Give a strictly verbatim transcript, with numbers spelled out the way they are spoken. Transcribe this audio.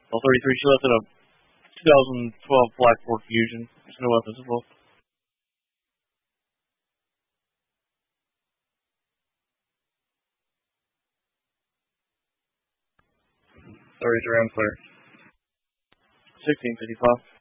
L thirty-three, she left in a twenty twelve Black Ford Fusion. There's no weapons involved. thirty-three, I'm clear. sixteen fifty-five.